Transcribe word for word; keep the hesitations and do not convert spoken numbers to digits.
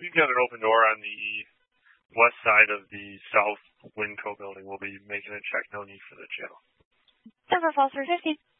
we've got an open door on the west side of the South Winco building. We'll be making a check. No need for the jail. Denver Falls three fifty.